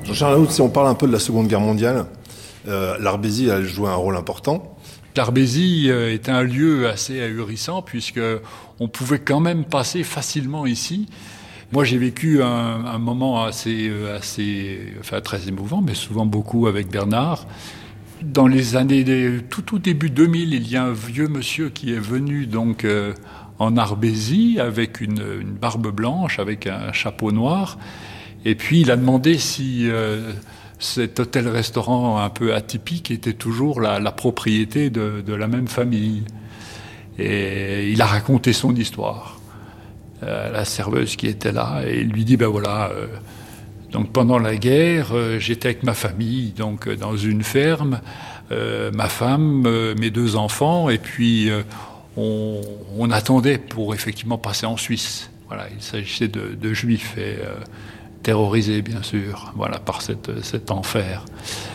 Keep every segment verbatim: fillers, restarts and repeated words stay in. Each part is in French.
Jean-Charles Lahoud, si on parle un peu de la Seconde Guerre mondiale, euh, l'Arbésie a joué un rôle important. L'Arbésie est un lieu assez ahurissant puisque on pouvait quand même passer facilement ici. Moi, j'ai vécu un, un moment assez, assez, enfin très émouvant, mais souvent beaucoup avec Bernard. Dans les années, tout tout début deux mille, il y a un vieux monsieur qui est venu donc euh, en Arbésie avec une, une barbe blanche, avec un chapeau noir, et puis il a demandé si euh, cet hôtel-restaurant un peu atypique était toujours la, la propriété de, de la même famille. Et il a raconté son histoire à la serveuse qui était là, et il lui dit ben voilà. Euh, Donc pendant la guerre, euh, j'étais avec ma famille, donc euh, dans une ferme, euh, ma femme, euh, mes deux enfants, et puis euh, on, on attendait pour effectivement passer en Suisse. Voilà, il s'agissait de, de juifs et euh, terrorisés bien sûr, voilà, par cette, cet enfer.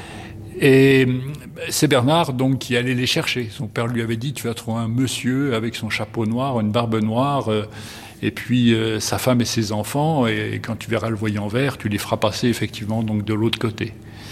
Et c'est Bernard donc qui allait les chercher. Son père lui avait dit tu vas trouver un monsieur avec son chapeau noir, une barbe noire. Euh, Et puis euh, sa femme et ses enfants, et, et quand tu verras le voyant vert, tu les feras passer effectivement donc de l'autre côté.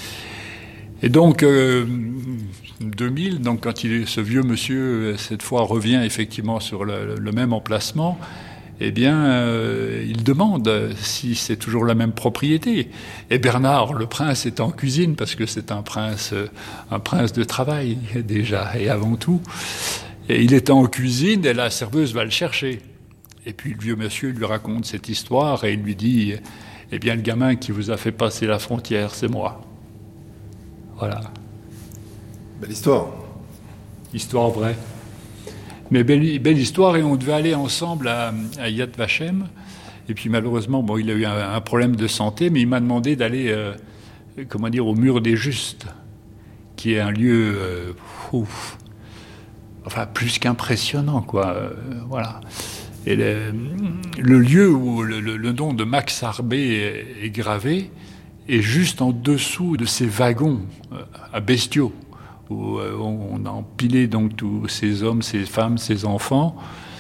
Et donc euh, deux mille, donc quand il est, ce vieux monsieur cette fois revient effectivement sur le, le même emplacement, eh bien euh, il demande si c'est toujours la même propriété. Et Bernard, le prince, est en cuisine parce que c'est un prince, un prince de travail déjà et avant tout. Et il est en cuisine et la serveuse va le chercher. Et puis le vieux monsieur lui raconte cette histoire et il lui dit « Eh bien, le gamin qui vous a fait passer la frontière, c'est moi. » Voilà. Belle histoire. Histoire vraie. Mais belle, belle histoire, et on devait aller ensemble à, à Yad Vashem. Et puis malheureusement, bon, il a eu un, un problème de santé, mais il m'a demandé d'aller, euh, comment dire, au Mur des Justes, qui est un lieu, euh, ouf, enfin, plus qu'impressionnant, quoi. Euh, voilà. Et le, le lieu où le, le, le nom de Max Arbé est, est gravé est juste en dessous de ces wagons euh, à bestiaux où euh, on a empilé donc tous ces hommes, ces femmes, ces enfants.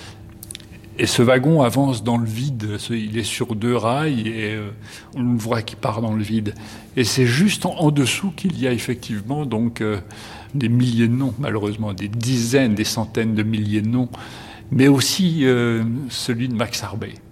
Et ce wagon avance dans le vide. Il est sur deux rails et euh, on le voit qui part dans le vide. Et c'est juste en, en dessous qu'il y a effectivement donc euh, des milliers de noms, malheureusement, des dizaines, des centaines de milliers de noms, mais aussi euh, celui de Max Arbé.